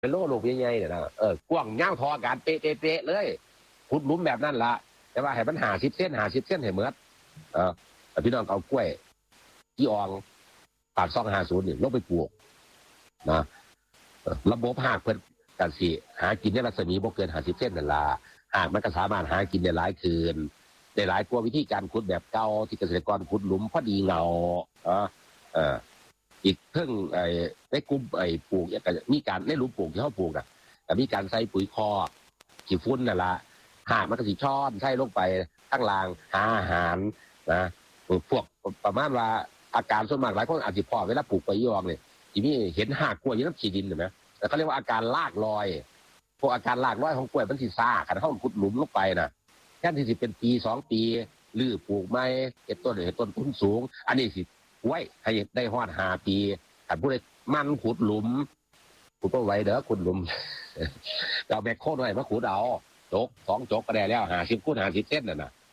เป็นโล่ลูกใหญ่ๆเนี่ยนะกว้างยาวทอการเป๊ะๆเลยขุดหลุมแบบนั้นละแต่ว่าให้มัน50 เส้นให้เหมือนพี่น้องเอากล้วยที่อองปาก250นี่ลงไปปลูกนะระบบหากเพิ่นกันสิหากินในรัศมีบ่เกิน50 เส้นนั่นล่ะหากมันก็สามารถหากินได้หลายคืนได้หลายกว่าวิธีการขุดแบบเก่าที่เกษตรกรขุดหลุมพอดีเงาอีกเพิ่งในกลุ่มปลูกมีการในหลุมปลูกที่เขาปลูกอ่ะมีการใส่ปุ๋ยคอกขี้ฝุ่นนั่นล่ะหากมันก็สิช้อนใส่ลงไปข้างล่างหาอาหารนะพวกประมาณว่าอาการส่วนมากหลายคนอาจจะพอเวลาปลูกไปยองเนี่ยที่นี่เห็นหากกล้วยอยู่น้ำขี้ดินเห็นไหมแต่เขาเรียกว่าอาการลากลอยพวกอาการลากลอยของกล้วยมันสิซ่าขันเข้าขุดหลุมลงไปนะแค่ที่สิเป็นปี2 ปีลื้อปลูกไม้เห็ดต้นทุนสูงอันนี้สิไว้ให้ได้ฮอด5 ปีขันผู้ใดมันขุดหลุมขุดก็ไว้เด้อขุดหลุมเอาแบกโค่นไว้มาขุดเอาจก2 จกก็ได้แล้ว50 คูณ 50 เส้นน่ะนะ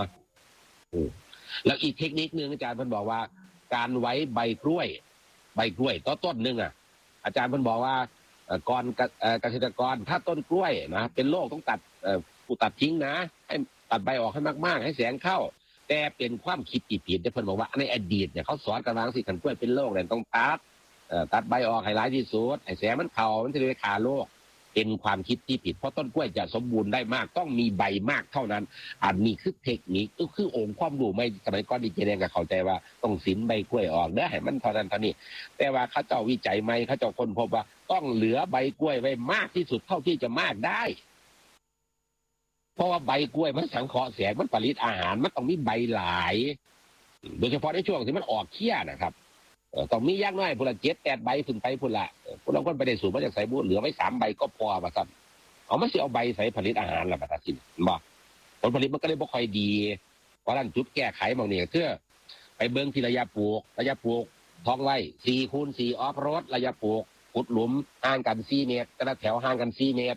แล้วอีกเทคนิคนึงอาจารย์เพิ่นบอกว่าการไว้ใบกล้วยต้นนึงอาจารย์เพิ่นบอกว่าก่อนเกษตรกรถ้าต้นกล้วยนะเป็นโรคต้องตัดทิ้งนะให้ตัดใบออกให้มากๆให้แสงเข้าแต่เป็นความคิดผิดเพิ่นบอกว่าในอดีตเนี่ยเขาสอนกันว่าสิขันกล้วยเป็นโรคเนี่ยต้องตัดใบออกให้หลายที่สุดให้แสงมันเข้ามันจะได้ฆ่าโรคเป็นความคิดที่ผิดเพราะต้นกล้วยจะสมบูรณ์ได้มากต้องมีใบมากเท่านั้นอันนี้คือเทคนิคก็คือองค์ความรู้ไม่สมัยก่อนดีเจแดงก็เข้าใจว่าต้องสินใบกล้วยออกเด้อให้มันเท่านั้นเท่านี้แต่ว่าเขาเจ้าวิจัยใหม่เขาเจ้าค้นพบว่าต้องเหลือใบกล้วยไว้มากที่สุดเท่าที่จะมากได้เพราะว่าใบกล้วยมันสังเคราะห์แสงมันผลิตอาหารมันต้องมีใบหลายโดยเฉพาะในช่วงที่มันออกเขี้ยนะครับต้องมีอย่างน้อยพุ่นละ7-8 ใบขึ้นไปพุ่นละพวกเราคนไปได้สูบมาจากใส่บุเหลือไว้3 ใบก็พอว่าซั่นเอามาสิเอาใบใส่ผลิตอาหารล่ะบัดนี้บ่ผลผลิตมันก็เลยบ่ค่อยดีเพราะนั้นจุดแก้ไขบางนี่คือไปเบิ่งที่ระยะปลูกท้องไว้4 คูณ 4ออฟโรดระยะปลูกขุดหลุมห่างกัน4 เมตรแต่ละแถวห่างกัน4 เมตร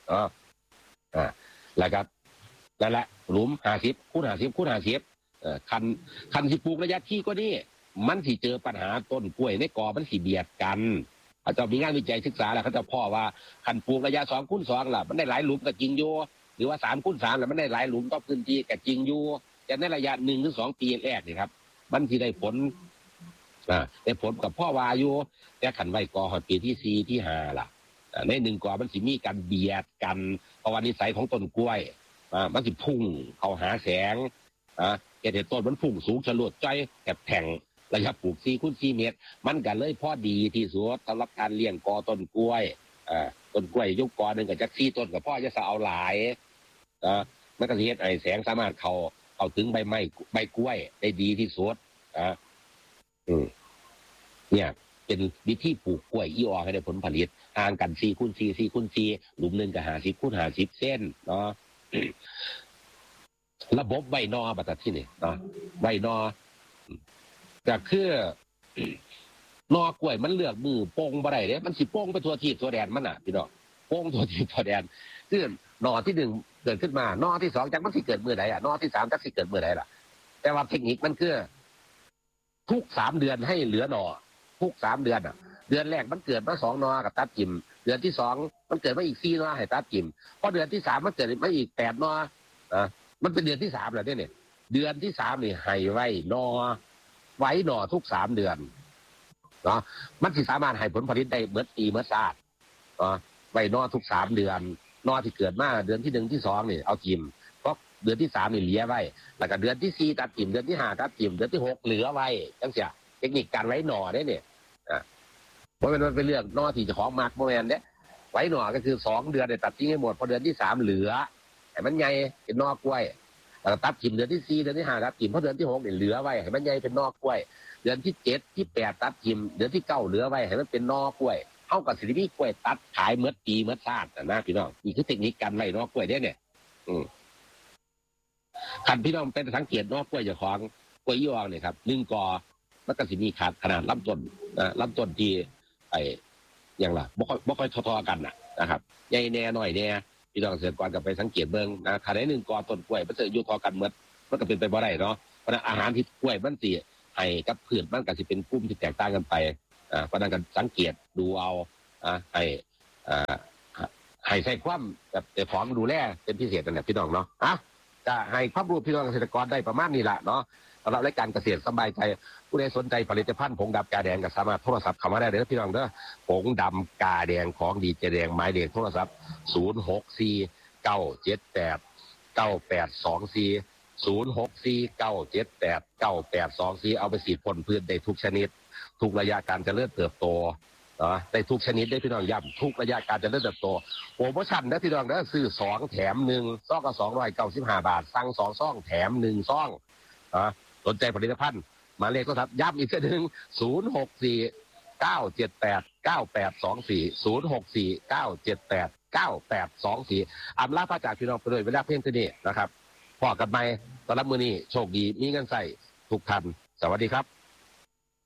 แล้วก็นั่นแหละหลุม50 คูณ 50 คูณ 50คันสิปลูกระยะที่ก็นี่มันสิเจอปัญหาต้นกล้วยในกอมันสิเบียดกันอาจารย์มีงานวิจัยศึกษาแล้วเขาจะพ่อว่าคันปลูกระยะ2 คูณ 2ล่ะมันได้หลายหลุมก็จริงอยู่หรือว่า3 คูณ 3แล้วมันได้หลายหลุมต่อพื้นที่ก็จริงอยู่แต่ในระยะ1 ถึง 2 ปีแรกนี่ครับมันสิได้ผลกับพ่อวาอยู่แต่ขันไว้กอหอดปีที่4ที่5ล่ะใน1 กอมันสิมีการเบียดกันเพราะว่านิสัยของต้นกล้วยมันสิพุ่งเข้าหาแสงเห็นต้นมันพุ่งสูงฉลวดใจแข็งระยะปลูก4 คูณ 4 เมตรมันก็เลยพอดีที่สุดสำหรับการเลี้ยงกอต้นกล้วยต้นกล้วยยกกอหนึ่งกับจัก4 ต้นกับพ่อจะเอาหลายมันก็สิเฮ็ดให้แสงสามารถเข้าถึงใบกล้วยได้ดีที่สุดเนี่ยเป็นวิธีปลูกกล้วยอีออให้ได้ผลผลิตห่างกัน4 คูณ 4 4 คูณ 4หลุมนึงก็50 คูณ 50 เส้นเนาะระบบใบนอบัดที่นี่เนาะใบนอก็คือนอกล้วยมันเลือกมือโป่งบ่ได้เด้มันสิโป่งไปทั่วทิศทั่วแดนมันน่ะพี่น้องโป่งทั่วทิศทั่วแดนคือนอที่1เกิดขึ้นมานอที่2จักมันสิเกิดมื้อใดนอที่3จักสิเกิดมื้อใดล่ะแต่ว่าเทคนิคมันคือทุก3 เดือนให้เหลือนอทุก3 เดือนเดือนแรกมันเกิดมา2 นอกับตัดจิ้มเดือนที่2มันเกิดมาอีก4 นอให้ตัดจิ้มพอเดือนที่3มันเกิดมาอีก8 นอมันเป็นเดือนที่3แล้วเนี่ยเดือนที่3นี่ให้ไว้นอทุก3 เดือนเนาะมันสิสามารถให้ผลผลิตได้เบิดปีเบิดชาติไว้นอทุก3 เดือนนอที่เกิดมาเดือนที่1ที่2นี่เอาจิ้มเพราะเดือนที่3นี่เหลือไว้แล้วก็เดือนที่4ตัดจิ้มเดือนที่5ตัดจิ้มเดือนที่6เหลือไว้จังซี่เทคนิคการไว้นอได้เนี่ยเพราะมันเป็นเรื่องนอที่เจ้าของมักบ่แม่นเด้ไว้นอก็คือ2 เดือนได้ตัดทิ้งให้หมดพอเดือนที่3เหลือให้มันใหญ่เป็นนอกล้วยแล้วตัดจิ้มเดือนที่4เดือนที่5ตัดจิ้มเพราะเดือนที่6นี่เหลือไว้ให้มันใหญ่เป็นนอกล้วยเดือนที่7ที่8ตัดจิ้มเดือนที่9เหลือไว้ให้มันเป็นนอกล้วยเอากับสิริมีกล้วยตัดขายเมื่อปีเมื่อชาตินะพี่น้องนี่คือเทคนิคการไว้นอกล้วยเด้เนี่ยคันพี่น้องเป็นสังเกตนอกกล้วยเจ้าของกล้วยยี่ห้อเนี่ยครับ1 กอมันก็สิมีขนาดลำต้นที่อย่างล่ะบ่ค่อยทอๆกันนะครับใหญ่แน่น้อยแน่พี่น้องเกษตรกรก็ไปสังเกตเบิ่งนะขนาด1 กอต้นกล้วยมันจะอยู่ทอกันหมดมันก็เป็นไปบ่ได้เนาะเพราะนั้นอาหารที่กล้วยมันสิให้กับพืชมันก็สิเป็นกลุ่มที่แตกต่างกันไปเพราะนั้นก็สังเกตดูเอาให้ให้ใส่ความแบบของดูแลเป็นพิเศษนั่นแหละพี่น้องเนาะจะให้ความรู้พี่น้องเกษตรกรได้ประมาณนี้แหละเนาะสำหรับรายการเกษตรสบายใจผู้ใดสนใจผลิตภัณฑ์ผงดำกาแดงก็สามารถโทรศัพท์เข้ามาได้เลยพี่น้องเด้อผงดำกาแดงของดีเจแดงหมายเลขโทรศัพท์06497898240649789824เอาไปฉีดพ่นพืชได้ทุกชนิดทุกระยะการเจริญเติบโตได้ทุกชนิดได้พี่น้องย้ำทุกระยะการเจริญเติบโตโปรโมชั่นนะพี่น้องนะซื้อ2แถม1ซองก็295 บาทสั่ง2ซองแถม1ซองสนใจผลิตภัณฑ์มาเลขโทรศัพท์ย้ำอีกทีหนึ่ง06497898240649789824อำลาพระจากพี่น้องไปเลยเวลาเพียงเท่านี้นะครับพอกันไหมตอนรับมือนี้โชคดีมีเงินใส่ทุกท่านสวัสดีครับ